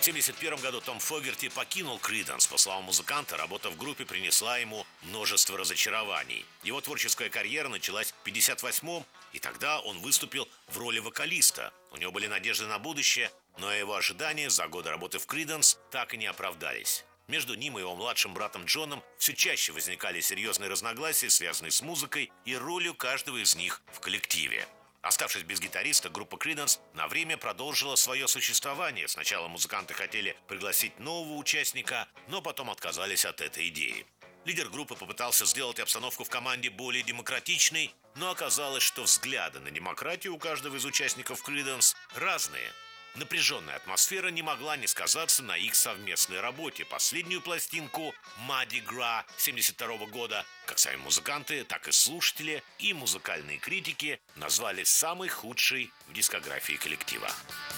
1971 году Том Фогерти покинул Криденс. По словам музыканта, работа в группе принесла ему множество разочарований. Его творческая карьера началась в 1958-м, и тогда он выступил в роли вокалиста. У него были надежды на будущее, но его ожидания за годы работы в Криденс так и не оправдались. Между ним и его младшим братом Джоном все чаще возникали серьезные разногласия, связанные с музыкой и ролью каждого из них в коллективе. Оставшись без гитариста, группа Creedence на время продолжила свое существование. Сначала музыканты хотели пригласить нового участника, но потом отказались от этой идеи. Лидер группы попытался сделать обстановку в команде более демократичной, но оказалось, что взгляды на демократию у каждого из участников Creedence разные. Напряженная атмосфера не могла не сказаться на их совместной работе. Последнюю пластинку «Mardi Gras» 1972 года как сами музыканты, так и слушатели и музыкальные критики назвали самой худшей в дискографии коллектива.